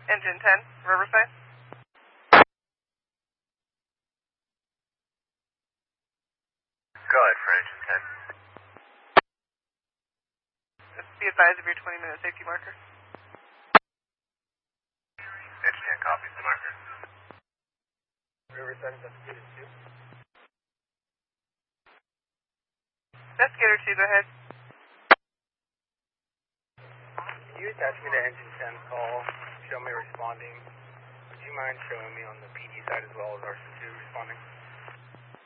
Engine 10, Riverside. Go ahead for engine 10. Just be advised of your 20-minute safety marker. Engine 10 copies the marker. Riverside Investigator 2. Investigator 2, go ahead. Can you attach me to engine 10 call, show me responding? Would you mind showing me on the PD side as well as RC2 responding?